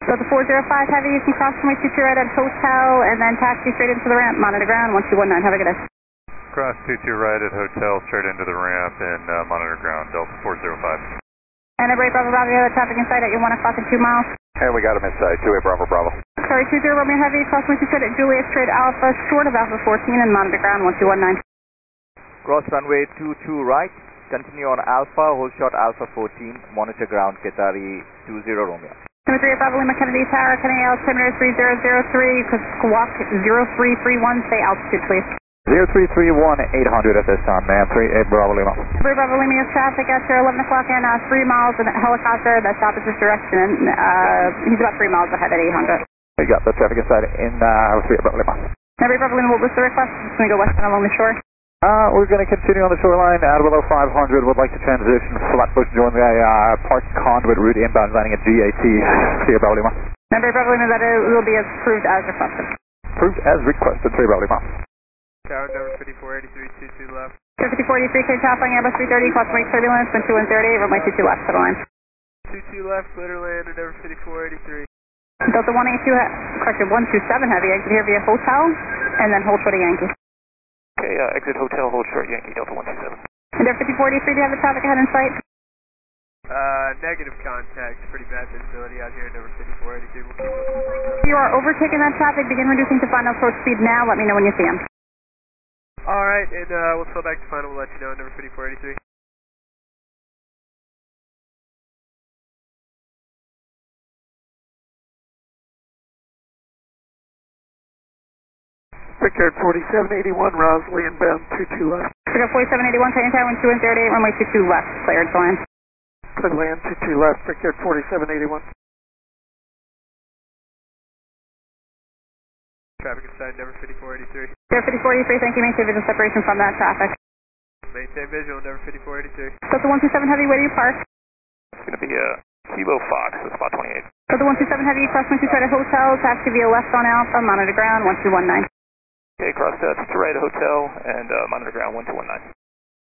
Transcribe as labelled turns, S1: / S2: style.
S1: So the 405 Heavy, you can cross runway 22 right at Hotel, and then taxi straight into the ramp, monitor ground, 1219, have a good day.
S2: Cross 22 right at Hotel, straight into the ramp, and monitor ground, Delta 405.
S1: And Bravo Bravo, you have traffic in sight at your 1 o'clock and 2 miles.
S3: And we got him inside, 2-way Bravo Bravo.
S1: Sorry, 20 Romeo Heavy, cross runway 22 at Juliet straight Alpha, short of Alpha 14, and monitor ground, 1219.
S4: Cross runway 22 right, continue on Alpha, hold short Alpha 14, monitor ground Qatari 20 Romeo.
S1: Number 3 Bravo Lima Kennedy Tower, Kennedy altimeter 3003, squawk 0331, stay altitude please.
S3: 0331-800 at this time, ma'am, 38 Bravo Lima.
S1: 3 Bravo Lima, you have traffic at your 11 o'clock and 3 miles in a helicopter that's opposite direction. He's about 3 miles ahead at 800.
S3: We got the traffic inside in 3 Bravo Lima.
S1: Number 3 Bravo Lima, what was the request? Just going to go westbound along the shore.
S3: We're going to continue on the shoreline at below 500. Would like to transition Flatbush, join the Park Conduit route inbound landing at GAT, 3 Bravo Lima.
S1: Number 3 Bravo Lima, that will be approved as requested.
S3: Approved as requested, 3 Bravo Lima.
S2: Tower number 5483, 22 left.
S1: 5483, clear top on Airbus 330, cross runway turbulence, 2138, runway 22 left, to the line.
S2: 22 left, clear to land at number 5483.
S1: Delta 182, corrected 127 Heavy, exit here via Hotel, and then hold short of Yankee.
S2: Okay, exit Hotel, hold short Yankee, Delta 127.
S1: And there 5483, do you have the traffic ahead in sight?
S2: Negative contact, pretty bad visibility out here, number 5483, we'll keep looking.
S1: You are overtaking that traffic, begin reducing to final approach speed now, let me know when you see him.
S2: Alright, and we'll slow back to final, we'll let you know, number 5483.
S5: Victor 4781, Rosalie inbound 22 left.
S1: Victor 4781, Canyon Tower, 2138, runway 22 left, cleared to land.
S5: Cleared land 22 left, Victor 4781.
S2: Traffic inside, number 5483.
S1: There 5483, thank you, maintain visual separation from that traffic.
S2: Maintain visual, number 5483.
S1: Delta 127 Heavy, where do you park?
S2: It's going to be Kilo Fox, so spot 28.
S1: Delta 127 Heavy, cross 22 right at Hotel, taxi via left on Alpha, monitor ground, 1219.
S2: Okay, cross to right at Hotel, and monitor ground 1219.